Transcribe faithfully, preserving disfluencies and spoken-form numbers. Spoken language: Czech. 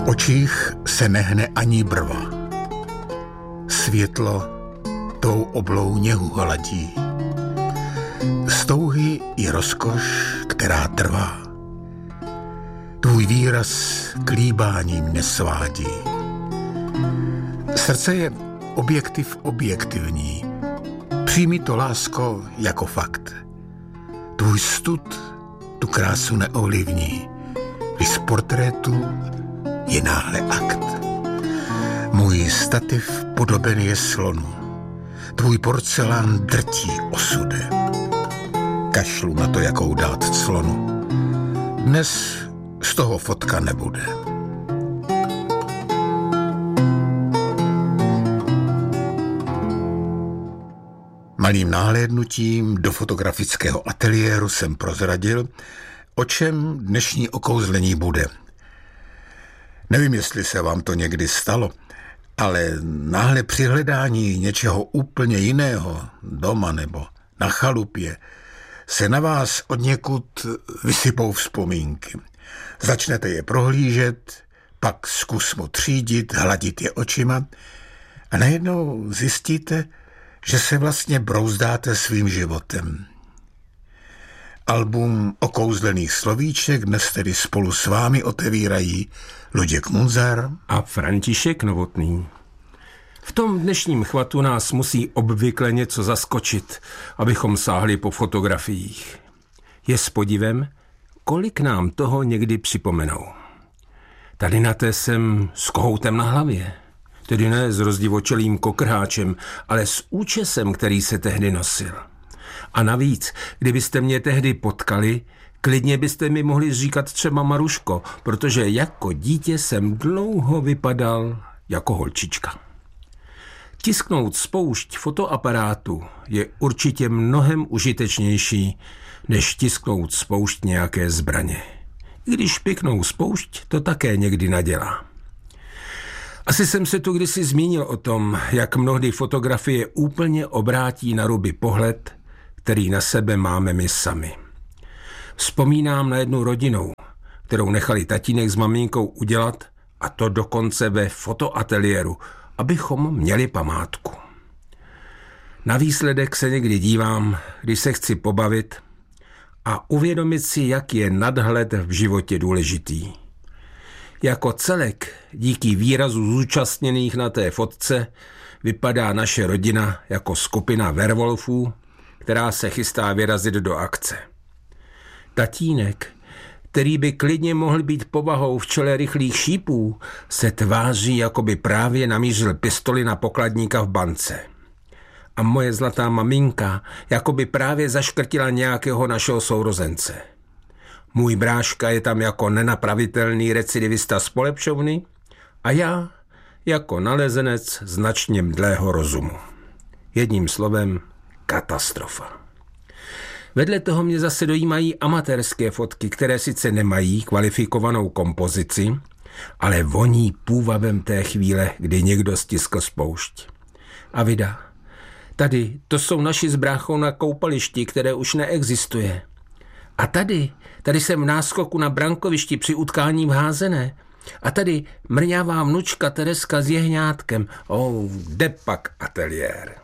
očích se nehne ani brva. Světlo tou oblou něhu hladí. Z touhy i rozkoš, která trvá. Tvůj výraz k líbáním nesvádí. Srdce je objektiv objektivní. Přijmi to, lásko, jako fakt. Tvůj stud tu krásu neovlivní. Když z portrétu je náhle akt. Můj stativ podoben je slonu. Tvůj porcelán drtí osude. Kašlu na to, jakou dát clonu. Dnes z toho fotka nebude. Malým náhlédnutím do fotografického ateliéru jsem prozradil, o čem dnešní okouzlení bude. Nevím, jestli se vám to někdy stalo, ale náhle při hledání něčeho úplně jiného, doma nebo na chalupě, se na vás odněkud vysypou vzpomínky. Začnete je prohlížet, pak zkusmo třídit, hladit je očima a najednou zjistíte, že se vlastně brouzdáte svým životem. Album okouzlených slovíček dnes tedy spolu s vámi otevírají Luděk Munzar a František Novotný. V tom dnešním chvatu nás musí obvykle něco zaskočit, abychom sáhli po fotografiích. Je s podivem, kolik nám toho někdy připomenou. Tady na té jsem s kohoutem na hlavě. Tedy ne s rozdivočelým kokrháčem, ale s účesem, který se tehdy nosil. A navíc, kdybyste mě tehdy potkali, klidně byste mi mohli říkat třeba Maruško, protože jako dítě jsem dlouho vypadal jako holčička. Tisknout spoušť fotoaparátu je určitě mnohem užitečnější, než tisknout spoušť nějaké zbraně. Když pěknou spoušť to také někdy nadělá. Asi jsem se tu kdysi zmínil o tom, jak mnohdy fotografie úplně obrátí na ruby pohled, který na sebe máme my sami. Vzpomínám na jednu rodinu, kterou nechali tatínek s maminkou udělat, a to dokonce ve fotoateliéru, abychom měli památku. Na výsledek se někdy dívám, když se chci pobavit a uvědomit si, jak je nadhled v životě důležitý. Jako celek, díky výrazu zúčastněných na té fotce, vypadá naše rodina jako skupina werwolfů, která se chystá vyrazit do akce. Tatínek, který by klidně mohl být povahou v čele rychlých šípů, se tváří, jako by právě namířil pistoli na pokladníka v bance. A moje zlatá maminka, jako by právě zaškrtila nějakého našeho sourozence. Můj bráška je tam jako nenapravitelný recidivista z polepšovny a já jako nalezenec značně mdlého rozumu. Jedním slovem katastrofa. Vedle toho mě zase dojímají amatérské fotky, které sice nemají kvalifikovanou kompozici, ale voní půvabem té chvíle, kdy někdo stiskl spoušť. A vida, tady to jsou naši s bráchou na koupališti, které už neexistuje. A tady, tady jsem v náskoku na brankovišti při utkání v házené. A tady mrňavá vnučka Tereska s jehňátkem. Oh, kde pak ateliér?